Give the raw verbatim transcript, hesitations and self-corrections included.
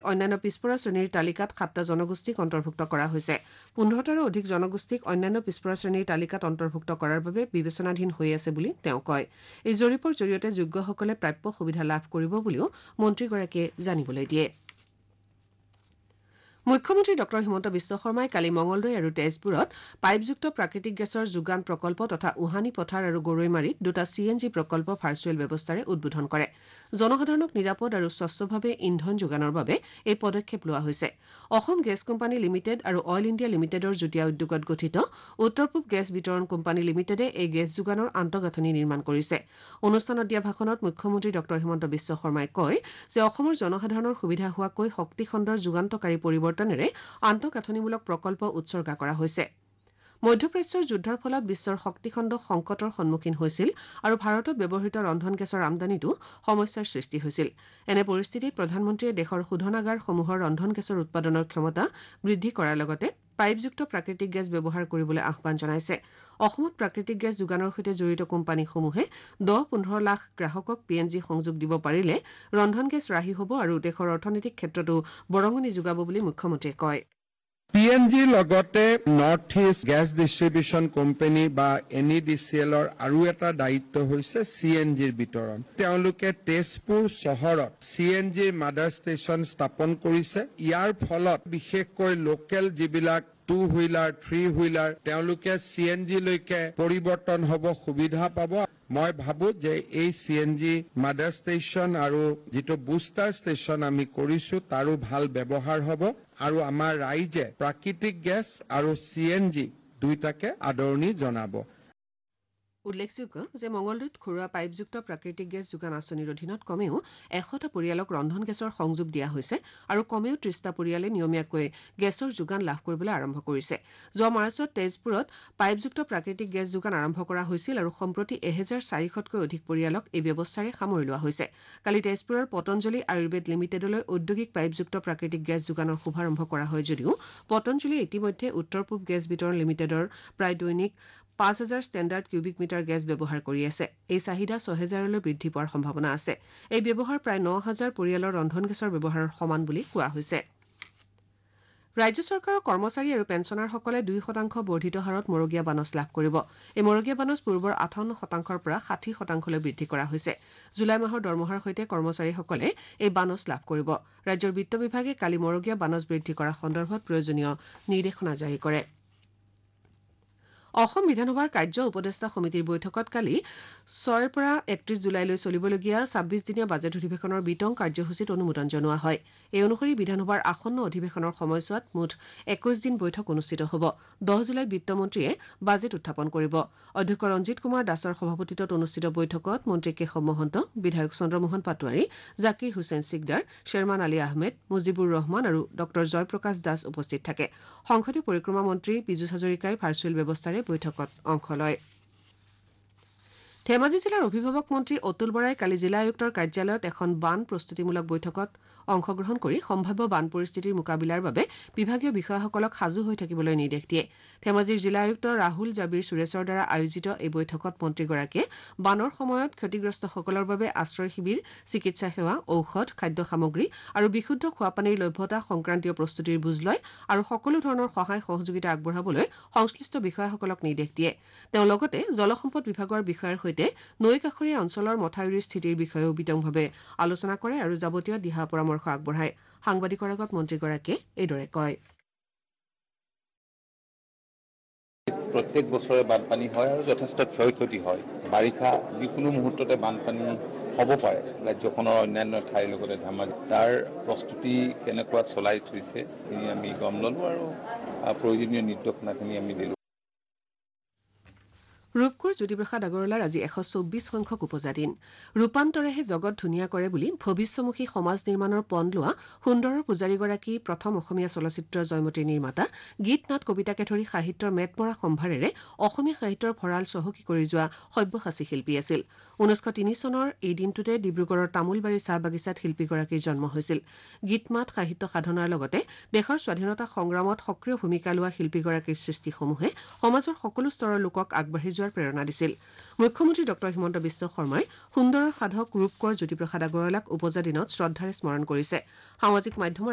অন্যান্য পিছপৰা শ্ৰেণীৰ তালিকাত সাতটা জনগোষ্ঠীক অন্তৰ্ভুক্ত কৰা হৈছে পোন্ধৰটাৰো অধিক জনগোষ্ঠীক অন্যান্য পিছপৰা শ্ৰেণীৰ তালিকাত অন্তৰ্ভুক্ত কৰাৰ বাবে বিবেচনাধীন হৈ আছে বুলি তেওঁ কয় এই জৰীপৰ জৰিয়তে যোগ্যসকলে প্ৰাপ্য সুবিধা লাভ কৰিব বুলিও মন্ত্ৰীগৰাকীয়ে জানিবলৈ দিয়ে মুখ্যমন্ত্ৰী ডক্টৰ হিমন্ত বিশ্ব শৰ্মাই কালি মঙলদৈ আৰু তেজপুৰত পাইপযুক্ত প্ৰাকৃতিক গেছৰ যোগান প্ৰকল্প তথা উহানি পথাৰ আৰু গৰৈমাৰীত দুটা চি এন জি প্ৰকল্প ভাৰ্চুৱেল ব্যৱস্থাৰে উদ্বোধন কৰে জনসাধাৰণক নিৰাপদ আৰু স্বচ্ছভাৱে ইন্ধন যোগানৰ বাবে এই পদক্ষেপ লোৱা হৈছে অসম গেছ কোম্পানী লিমিটেড আৰু অইল ইণ্ডিয়া লিমিটেডৰ যুটীয়া উদ্যোগত গঠিত উত্তৰ পূব গেছ বিতৰণ কোম্পানী লিমিটেডে এই গেছ যোগানৰ আন্তঃগাঁথনি নিৰ্মাণ কৰিছে অনুষ্ঠানত দিয়া ভাষণত মুখ্যমন্ত্ৰী ডক্টৰ হিমন্ত বিশ্ব শৰ্মাই কয় যে অসমৰ জনসাধাৰণৰ সুবিধা হোৱাকৈ শক্তি খণ্ডৰ যুগান্তকাৰী পৰিৱৰ্তন আন্তঃগাঁথনিমূলক প্ৰকল্প উৎসৰ্গা কৰা হৈছে মধ্যপ্ৰাচ্যৰ যুদ্ধৰ ফলত বিশ্বৰ শক্তিখণ্ড সংকটৰ সন্মুখীন হৈছিল আৰু ভাৰতত ব্যৱহৃত ৰন্ধন গেছৰ আমদানিতো সমস্যাৰ সৃষ্টি হৈছিল এনে পৰিস্থিতিত প্ৰধানমন্ত্ৰীয়ে দেশৰ শোধনাগাৰসমূহৰ ৰন্ধন গেছৰ উৎপাদনৰ ক্ষমতা বৃদ্ধি কৰাৰ লগতে পাইপযুক্ত প্ৰাকৃতিক গেছ ব্যৱহাৰ কৰিবলৈ আহ্বান জনাইছে অসমত প্ৰাকৃতিক গেছ যোগানৰ সৈতে জড়িত কোম্পানীসমূহে দহ পোন্ধৰ লাখ গ্ৰাহকক পি এন জি সংযোগ দিব পাৰিলে ৰন্ধন গেছ ৰাহি হ'ব আৰু দেশৰ অৰ্থনৈতিক ক্ষেত্ৰতো বৰঙণি যোগাব বুলি মুখ্যমন্ত্ৰীয়ে কয় পি এন জিৰ লগতে north east gas distribution company বা এন ই ডি চি এলৰ আৰু এটা দায়িত্ব হৈছে চি এন জিৰ বিতৰণ তেওঁলোকে তেজপুৰ চহৰত C N zero mother station স্থাপন কৰিছে ইয়াৰ ফলত বিশেষকৈ লোকেল যিবিলাক টু হুইলাৰ থ্ৰী হুইলাৰ তেওঁলোকে চি এন জি লৈকে পৰিৱৰ্তন হ'ব সুবিধা পাব মই ভাবো যে এই C N G mother station আৰু যিটো বুষ্টাৰ ষ্টেচন আমি কৰিছো তাৰো ভাল ব্যৱহাৰ হ'ব আৰু আমাৰ ৰাইজে প্ৰাকৃতিক গেছ আৰু চি এন জি দুইটাকে আদৰণি জনাব উল্লেখযোগ্য যে মঙলদৈত ঘৰুৱা পাইপযুক্ত প্ৰাকৃতিক গেছ যোগান আঁচনিৰ অধীনত কমেও এশটা পৰিয়ালক ৰন্ধন গেছৰ সংযোগ দিয়া হৈছে আৰু কমেও ত্ৰিশটা পৰিয়ালে নিয়মীয়াকৈ গেছৰ যোগান লাভ কৰিবলৈ আৰম্ভ কৰিছে যোৱা মাৰ্চত তেজপুৰত পাইপযুক্ত প্ৰাকৃতিক গেছ যোগান আৰম্ভ কৰা হৈছিল আৰু সম্প্ৰতি এহেজাৰ চাৰিশতকৈ অধিক পৰিয়ালক এই ব্যৱস্থাৰে সামৰি লোৱা হৈছে কালি তেজপুৰৰ পতঞ্জলি আয়ুৰ্বেদ লিমিটেডলৈ ঔদ্যোগিক পাইপযুক্ত প্ৰাকৃতিক গেছ যোগানৰ শুভাৰম্ভ কৰা হয় যদিও পতঞ্জলিয়ে ইতিমধ্যে উত্তৰ পূব গেছ বিতৰণ লিমিটেডৰ প্ৰায় দৈনিক পাঁচ হাজাৰ ষ্টেণ্ডাৰ্ড কিউবিক মিটাৰ গেছ ব্যৱহাৰ কৰি আছে এই চাহিদা ছয় হাজাৰলৈ বৃদ্ধি পোৱাৰ সম্ভাৱনা আছে এই ব্যৱহাৰ প্ৰায় ন হাজাৰ পৰিয়ালৰ ৰন্ধন গেছৰ ব্যৱহাৰৰ সমান বুলি কোৱা হৈছে ৰাজ্য চৰকাৰৰ কৰ্মচাৰী আৰু পেঞ্চনাৰসকলে দুই শতাংশ বৰ্ধিত হাৰত মৰগীয়া বানচ লাভ কৰিব এই মৰগীয়া বানচ পূৰ্বৰ আঠাৱন্ন শতাংশৰ পৰা ষাঠি শতাংশলৈ বৃদ্ধি কৰা হৈছে জুলাই মাহৰ দৰমহাৰ সৈতে কৰ্মচাৰীসকলে এই বানচ লাভ কৰিব ৰাজ্যৰ বিত্ত বিভাগে কালি মৰগীয়া বানচ বৃদ্ধি কৰা সন্দৰ্ভত প্ৰয়োজনীয় নিৰ্দেশনা জাৰি কৰে অসম বিধানসভাৰ কাৰ্য উপদেষ্টা সমিতিৰ বৈঠকত কালি ছয়ৰ পৰা একত্ৰিশ জুলাইলৈ চলিবলগীয়া ছাব্বিশ দিনীয়া বাজেট অধিৱেশনৰ বিতং কাৰ্যসূচীত অনুমোদন জনোৱা হয় এই অনুসৰি বিধানসভাৰ আসন্ন অধিৱেশনৰ সময়ছোৱাত মুঠ একৈশ দিন বৈঠক অনুষ্ঠিত হ'ব দহ জুলাইত বিত্তমন্ত্ৰীয়ে বাজেট উত্থাপন কৰিব অধ্যক্ষ ৰঞ্জিত কুমাৰ দাসৰ সভাপতিত্বত অনুষ্ঠিত বৈঠকত মন্ত্ৰী কেশৱ মহন্ত বিধায়ক চন্দ্ৰমোহন পাটোৱাৰী জাকিৰ হুছেইন সিকদাৰ শ্বেৰমান আলী আহমেদ মুজিবুৰ ৰহমান আৰু ডক্টৰ জয়প্ৰকাশ দাস উপস্থিত থাকে সংসদীয় পৰিক্ৰমা মন্ত্ৰী পীযুষ হাজৰিকাই ভাৰ্চুৱেল ব্যৱস্থাৰে বৈঠকত অংশ লয় ধেমাজি জিলাৰ অভিভাৱক মন্ত্ৰী অতুল বৰাই কালি জিলা আয়ুক্তৰ কাৰ্যালয়ত এখন বান প্ৰস্তুতিমূলক বৈঠকত অংশগ্ৰহণ কৰি সম্ভাৱ্য বান পৰিস্থিতিৰ মোকাবিলাৰ বাবে বিভাগীয় বিষয়াসকলক সাজু হৈ থাকিবলৈ নিৰ্দেশ দিয়ে ধেমাজিৰ জিলা আয়ুক্ত ৰাহুল জাবিৰ সুৰেশৰ দ্বাৰা আয়োজিত এই বৈঠকত মন্ত্ৰীগৰাকীয়ে বানৰ সময়ত ক্ষতিগ্ৰস্তসকলৰ বাবে আশ্ৰয় শিবিৰ চিকিৎসা সেৱা ঔষধ খাদ্য সামগ্ৰী আৰু বিশুদ্ধ খোৱাপানীৰ লভ্যতা সংক্ৰান্তীয় প্ৰস্তুতিৰ বুজ লয় আৰু সকলো ধৰণৰ সহায় সহযোগিতা আগবঢ়াবলৈ সংশ্লিষ্ট বিষয়াসকলক নিৰ্দেশ দিয়ে তেওঁ লগতে জলসম্পদ বিভাগৰ বিষয়াৰ সৈতে নৈ কাষৰীয়া অঞ্চলৰ মথাউৰিৰ স্থিতিৰ বিষয়েও বিতংভাৱে আলোচনা কৰে আৰু যাৱতীয় দিহা পৰামৰ্শ আগবঢ়ায় সাংবাদিকৰ আগত মন্ত্ৰীগৰাকীয়ে এইদৰে কয় প্ৰত্যেক বছৰে বানপানী হয় আৰু যথেষ্ট ক্ষয় ক্ষতি হয় বাৰিষা যিকোনো মুহূৰ্ততে বানপানী হ'ব পাৰে ৰাজ্যখনৰ অন্যান্য ঠাইৰ লগতে ধেমাজি তাৰ প্ৰস্তুতি কেনেকুৱা চলাই থৈছে আমি গম ল'লো আৰু প্ৰয়োজনীয় নিৰ্দেশনাখিনি আমি দিলোঁ ৰূপকোঁৱৰ জ্যোতিপ্ৰসাদ আগৰৱালাৰ আজি এশ চৌব্বিছ সংখ্যক উপজা দিন ৰূপান্তৰেহে জগত ধুনীয়া কৰে বুলি ভৱিষ্যমুখী সমাজ নিৰ্মাণৰ পণ লোৱা সুন্দৰৰ পূজাৰীগৰাকী প্ৰথম অসমীয়া চলচ্চিত্ৰ জয়মতীৰ নিৰ্মাতা গীত নাট কবিতাকে ধৰি সাহিত্যৰ মেটমৰা সম্ভাৰেৰে অসমীয়া সাহিত্যৰ ভঁৰাল চহকী কৰি যোৱা সব্যসাচী শিল্পী আছিল ঊনৈছশ তিনি চনৰ এই দিনটোতে ডিব্ৰুগড়ৰ তামোলবাৰী চাহ বাগিচাত শিল্পীগৰাকীৰ জন্ম হৈছিল গীত মাত সাহিত্য সাধনাৰ লগতে দেশৰ স্বাধীনতা সংগ্ৰামত সক্ৰিয় ভূমিকা লোৱা শিল্পীগৰাকীৰ সৃষ্টিসমূহে সমাজৰ সকলো স্তৰৰ লোকক আগবাঢ়ি যোৱাৰ প্ৰেৰণা দিছিল মুখ্যমন্ত্ৰী ডক্টৰ হিমন্ত বিশ্ব শৰ্মাই সুন্দৰৰ সাধক ৰূপকোঁৱৰ জ্যোতিপ্ৰসাদ আগৰৱালাক উপজা দিনত শ্ৰদ্ধাৰে স্মৰণ কৰিছে সামাজিক মাধ্যমৰ